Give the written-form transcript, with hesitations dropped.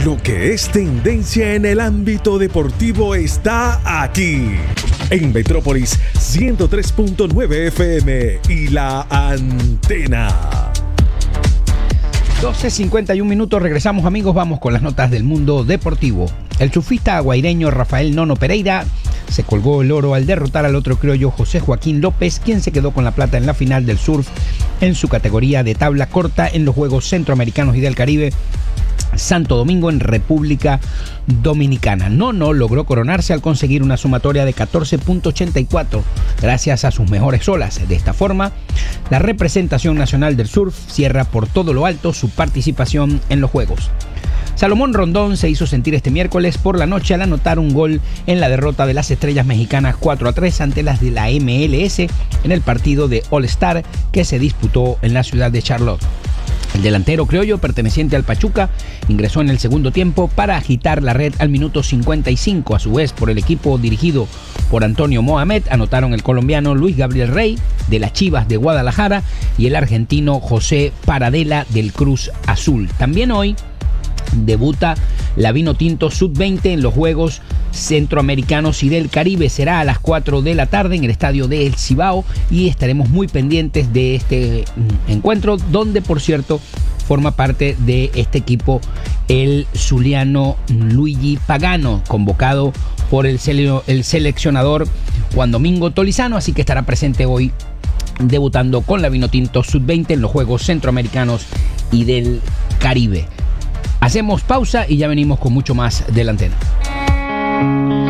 Lo que es tendencia en el ámbito deportivo está aquí. En Metrópolis 103.9 FM y La Antena. 12:51 minutos, regresamos amigos, vamos con las notas del mundo deportivo. El surfista guaireño Rafael Nono Pereira se colgó el oro al derrotar al otro criollo José Joaquín López, quien se quedó con la plata en la final del surf en su categoría de tabla corta en los Juegos Centroamericanos y del Caribe Santo Domingo en República Dominicana. Nono logró coronarse al conseguir una sumatoria de 14.84 gracias a sus mejores olas. De esta forma, la representación nacional del surf cierra por todo lo alto su participación en los Juegos. Salomón Rondón se hizo sentir este miércoles por la noche al anotar un gol en la derrota de las Estrellas Mexicanas 4-3 ante las de la MLS en el partido de All-Star que se disputó en la ciudad de Charlotte. El delantero criollo, perteneciente al Pachuca, ingresó en el segundo tiempo para agitar la red al minuto 55. A su vez, por el equipo dirigido por Antonio Mohamed, anotaron el colombiano Luis Gabriel Rey, de las Chivas de Guadalajara, y el argentino José Paradela, del Cruz Azul. También hoy debuta la Vinotinto Sub-20 en los Juegos Centroamericanos y del Caribe. Será a las 4 de la tarde en el estadio de El Cibao y estaremos muy pendientes de este encuentro, donde por cierto forma parte de este equipo el zuliano Luigi Pagano, convocado por el seleccionador Juan Domingo Tolizano, así que estará presente hoy debutando con la Vinotinto Sub-20 en los Juegos Centroamericanos y del Caribe. Hacemos pausa y ya venimos con mucho más de La Antena.